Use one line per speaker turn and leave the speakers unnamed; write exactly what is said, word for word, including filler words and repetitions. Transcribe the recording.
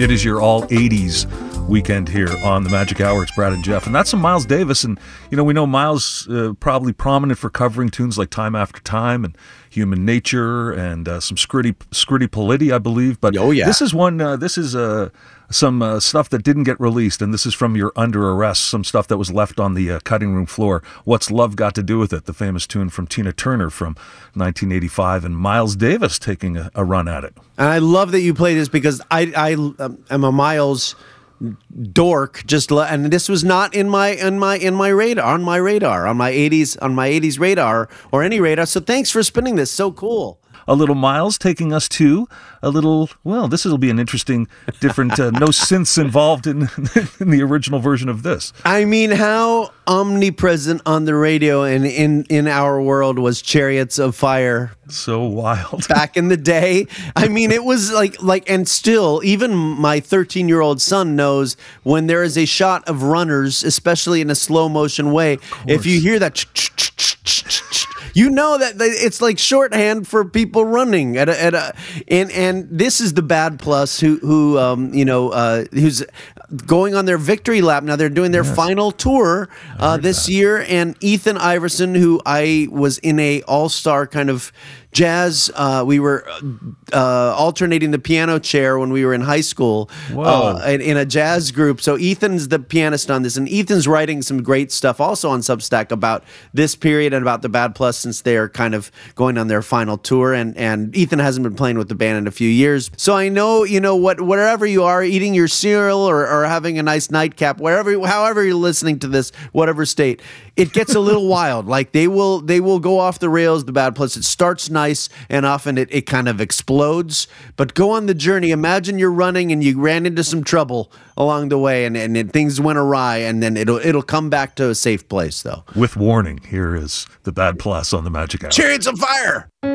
It is your all eighties weekend here on the Magic Hour. It's Brad and Jeff, and that's some Miles Davis. And you know, we know Miles uh, probably prominent for covering tunes like Time After Time and Human Nature and uh, some Scritti Scritti Politti, I believe. But
oh yeah,
this is one. Uh, this is uh, some uh, stuff that didn't get released, and this is from your Under Arrest. Some stuff that was left on the uh, cutting room floor. What's Love Got to Do with It? The famous tune from Tina Turner from nineteen eighty-five, and Miles Davis taking a, a run at it.
And I love that you play this because I I um, am a Miles dork. Just le- and this was not in my in my in my radar on my radar on my eighties on my eighties radar or any radar. So thanks for spinning this. So cool.
A little Miles taking us to a little, well, this will be an interesting, different, uh, no synths involved in, in the original version of this.
I mean, how omnipresent on the radio and in, in our world was Chariots of Fire.
So wild.
Back in the day. I mean, it was like, like, and still, even my thirteen-year-old son knows when there is a shot of runners, especially in a slow motion way, if you hear that, you know that it's like shorthand for people running at a, at a and and this is the Bad Plus who who um you know uh who's going on their victory lap now. They're doing their yes. final tour uh this that. year, and Ethan Iverson, who I was in a all-star kind of jazz, uh, we were uh, alternating the piano chair when we were in high school uh, in, in a jazz group. So Ethan's the pianist on this, and Ethan's writing some great stuff also on Substack about this period and about the Bad Plus, since they're kind of going on their final tour. And, and Ethan hasn't been playing with the band in a few years. So I know, you know, what wherever you are, eating your cereal or, or having a nice nightcap, wherever, however you're listening to this, whatever state, it gets a little wild. Like they will, they will go off the rails, the Bad Plus. It starts nice, and often it, it kind of explodes. But go on the journey. Imagine you're running and you ran into some trouble along the way, and, and it, things went awry, and then it'll it'll come back to a safe place, though.
With warning, here is the Bad Plus on the Magic Hour.
Chariots of Fire!